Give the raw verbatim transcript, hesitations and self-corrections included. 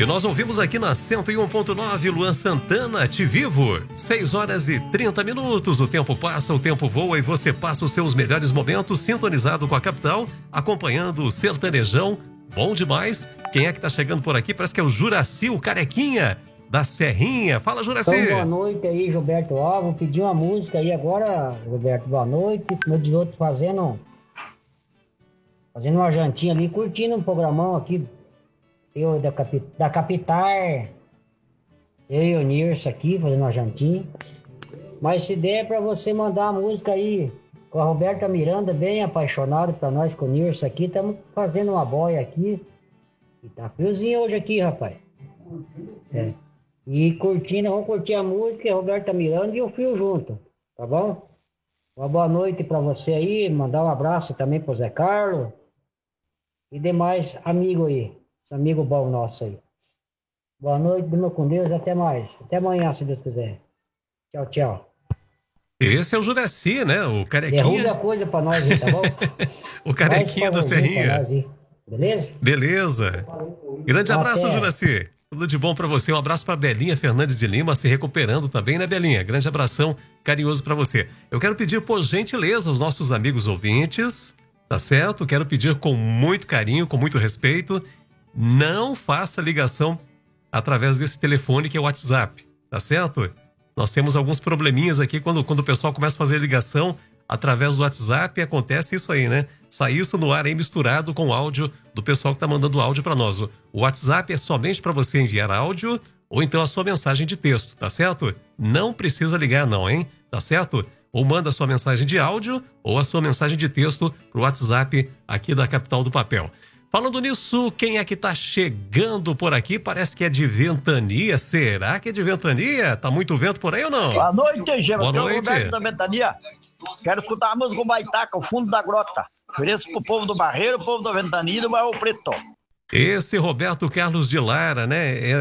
E nós ouvimos aqui na cento e um ponto nove, Luan Santana, Te Vivo. seis horas e trinta minutos, o tempo passa, o tempo voa e você passa os seus melhores momentos sintonizado com a capital, acompanhando o sertanejão. Bom demais. Quem é que tá chegando por aqui? Parece que é o Juraci, o carequinha da Serrinha. Fala, Juraci. Então, boa noite aí, Gilberto Alvo. Pedi uma música aí agora, Gilberto. Boa noite. Meu de outro fazendo, fazendo uma jantinha ali, curtindo um programão aqui. Eu da, capi, da Capitar. Eu e o Nirso aqui, fazendo uma jantinha. Mas se der pra você mandar a música aí, com a Roberta Miranda, bem apaixonado pra nós com o Nirso aqui. Estamos fazendo uma boia aqui. E tá friozinho hoje aqui, rapaz. É. E curtindo, vamos curtir a música, a Roberta Miranda e o Fio junto, tá bom? Uma boa noite pra você aí, mandar um abraço também pro Zé Carlos e demais amigos aí, esse amigo bom nosso aí. Boa noite, durma com Deus, até mais. Até amanhã, se Deus quiser. Tchau, tchau. Esse é o Juraci, né? O carequinha. Derruba a coisa pra nós aí, tá bom? O carequinha da Serrinha. Nós, beleza? Beleza. Grande abraço, Até. Juraci. Tudo de bom pra você. Um abraço pra Belinha Fernandes de Lima, se recuperando também, né, Belinha? Grande abração carinhoso pra você. Eu quero pedir, por gentileza, aos nossos amigos ouvintes, tá certo? Quero pedir com muito carinho, com muito respeito, não faça ligação através desse telefone que é o WhatsApp, tá certo? Nós temos alguns probleminhas aqui quando, quando o pessoal começa a fazer ligação através do WhatsApp, acontece isso aí, né? Sai isso no ar aí misturado com o áudio do pessoal que tá mandando áudio para nós. O WhatsApp é somente para você enviar áudio ou então a sua mensagem de texto, tá certo? Não precisa ligar não, hein? Tá certo? Ou manda a sua mensagem de áudio ou a sua mensagem de texto pro WhatsApp aqui da Capital do Papel. Falando nisso, quem é que tá chegando por aqui? Parece que é de Ventania. Será que é de Ventania? Tá muito vento por aí ou não? Boa noite, Gema. Boa noite. Roberto da Ventania. Quero escutar a música Baitaca, o fundo da grota. Ofereço pro povo do Barreiro, o povo da Ventania e do Barro Preto. Esse Roberto Carlos de Lara, né? É